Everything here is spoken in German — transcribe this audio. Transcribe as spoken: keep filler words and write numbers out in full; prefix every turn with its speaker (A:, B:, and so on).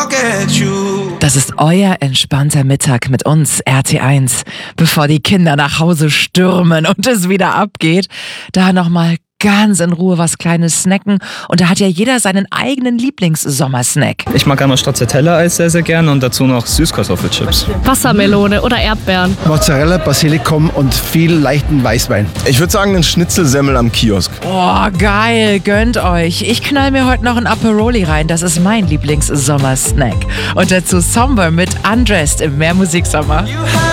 A: forget you.
B: Das ist euer entspannter Mittag mit uns, R T eins. Bevor die Kinder nach Hause stürmen und es wieder abgeht, da nochmal ganz in Ruhe was Kleines snacken. Und da hat ja jeder seinen eigenen Lieblings-Sommersnack.
C: Ich mag einmal Stracciatella-Eis sehr, sehr gerne und dazu noch Süßkartoffelchips.
D: Wassermelone oder Erdbeeren.
E: Mozzarella, Basilikum und viel leichten Weißwein.
F: Ich würde sagen, einen Schnitzelsemmel am Kiosk.
B: Oh, geil, gönnt euch. Ich knall mir heute noch ein Aperoli rein. Das ist mein Lieblings-Sommersnack. Und dazu Somber mit Undressed im Mehrmusiksommer.